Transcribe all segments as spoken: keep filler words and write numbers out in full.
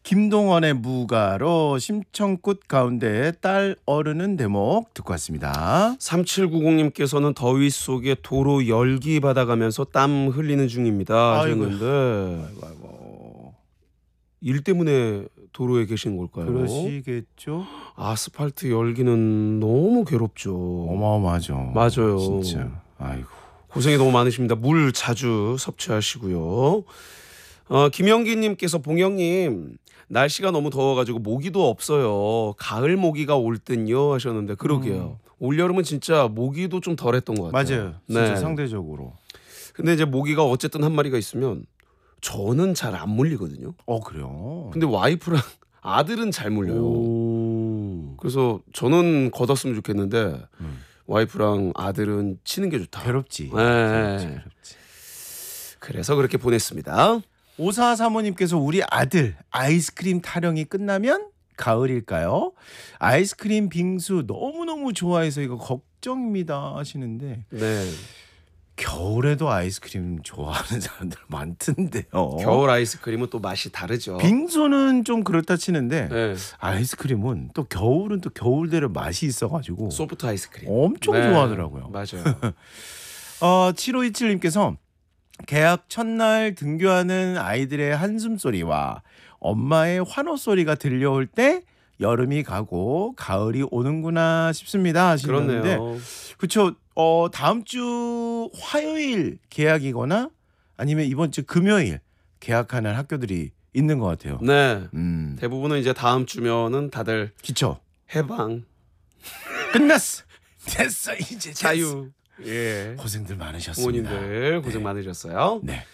김동원의 무가로 심청꽃 가운데 딸 어른은 대목 듣고 왔습니다. 삼칠구공님께서는 더위 속에 도로 열기 받아가면서 땀 흘리는 중입니다 하셨는데 아이고, 아이고. 일 때문에 도로에 계신 걸까요? 그러시겠죠. 아스팔트 열기는 너무 괴롭죠. 어마어마하죠. 맞아요. 진짜. 아이고. 고생이 너무 많으십니다. 물 자주 섭취하시고요. 어, 김영기님께서 봉영님 날씨가 너무 더워가지고 모기도 없어요. 가을 모기가 올 듯요 하셨는데 그러게요. 음. 올 여름은 진짜 모기도 좀 덜했던 것 같아요. 맞아요. 진짜 네. 상대적으로. 근데 이제 모기가 어쨌든 한 마리가 있으면 저는 잘 안 물리거든요. 어 그래요. 근데 와이프랑 아들은 잘 물려요. 오. 그래서 저는 걷었으면 좋겠는데 음. 와이프랑 아들은 치는 게 좋다. 괴롭지. 네. 괴롭지, 괴롭지. 그래서 그렇게 보냈습니다. 오사사모님께서 우리 아들 아이스크림 타령이 끝나면 가을일까요? 아이스크림 빙수 너무너무 좋아해서 이거 걱정입니다 하시는데 네. 겨울에도 아이스크림 좋아하는 사람들 많던데요. 겨울 아이스크림은 또 맛이 다르죠. 빙수는 좀 그렇다 치는데 네. 아이스크림은 또 겨울은 또 겨울대로 맛이 있어가지고 소프트 아이스크림 엄청 네. 좋아하더라고요. 맞아요. 어, 칠오이칠님께서 개학 첫날 등교하는 아이들의 한숨소리와 엄마의 환호소리가 들려올 때 여름이 가고 가을이 오는구나 싶습니다 하시는데 그렇네요. 그렇죠. 어, 다음 주 화요일 개학이거나 아니면 이번 주 금요일 개학하는 학교들이 있는 것 같아요. 네. 음, 대부분은 이제 다음 주면은 다들 그쵸. 해방, 끝났어. 됐어 이제 됐어. 자유. 예. 고생들 많으셨습니다. 부모님들 고생 네. 많으셨어요. 네.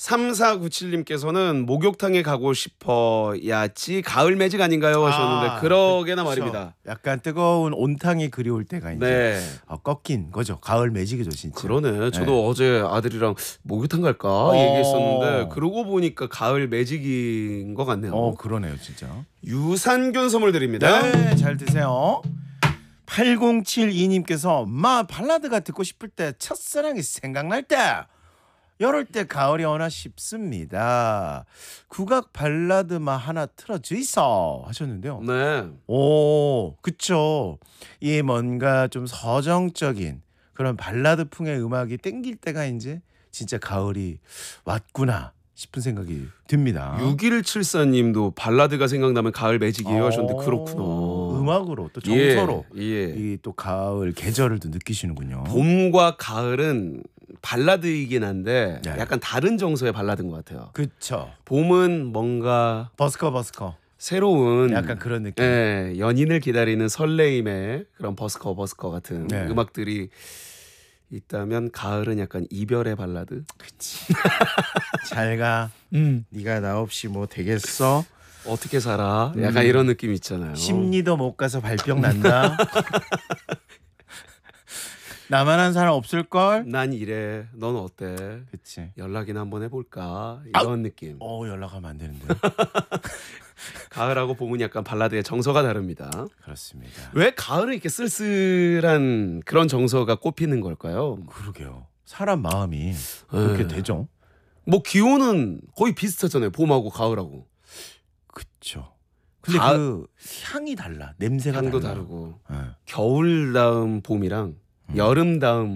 삼사구칠님께서는 목욕탕에 가고 싶어 야지 가을 매직 아닌가요 하셨는데 아, 그러게나 그쵸. 말입니다. 약간 뜨거운 온탕이 그리울 때가 이제 네. 어, 꺾인 거죠. 가을 매직이죠 진짜. 그러네. 저도 네. 어제 아들이랑 목욕탕 갈까 어. 얘기했었는데 그러고 보니까 가을 매직인 것 같네요. 어 그러네요 진짜. 유산균 선물 드립니다. 네, 잘 드세요. 팔공칠이님께서 마 발라드가 듣고 싶을 때 첫사랑이 생각날 때 이럴 때 가을이 오나 싶습니다. 국악 발라드만 하나 틀어주이소 하셨는데요. 네. 오, 그쵸. 이 뭔가 좀 서정적인 그런 발라드풍의 음악이 땡길 때가 이제 진짜 가을이 왔구나 싶은 생각이 듭니다. 육일칠사님도 발라드가 생각나면 가을 매직이에요 하셨는데 어, 그렇구나. 음악으로 또 정서로 예, 예. 이 또 가을 계절을 또 느끼시는군요. 봄과 가을은 발라드이긴 한데 네. 약간 다른 정서의 발라드인 것 같아요. 그쵸. 봄은 뭔가 버스커 버스커. 새로운 약간 그런 느낌. 예, 연인을 기다리는 설레임의 그런 버스커 버스커 같은 네. 음악들이 있다면 가을은 약간 이별의 발라드. 그치. 잘가. 음. 네가 나 없이 뭐 되겠어? 어떻게 살아? 약간 음. 이런 느낌 있잖아요. 심리도 못 가서 발병 난다. 나만한 사람 없을걸? 난 이래. 넌 어때? 그치. 연락이나 한번 해볼까? 이런 느낌. 어 연락하면 안 되는데. 가을하고 봄은 약간 발라드의 정서가 다릅니다. 그렇습니다. 왜 가을은 이렇게 쓸쓸한 그런 정서가 꼽히는 걸까요? 그러게요. 사람 마음이 그렇게 에. 되죠. 뭐 기온은 거의 비슷하잖아요. 봄하고 가을하고. 그쵸. 근데 가- 그 향이 달라. 냄새가 향도 달라. 다르고. 예. 겨울 다음 봄이랑 여름 다음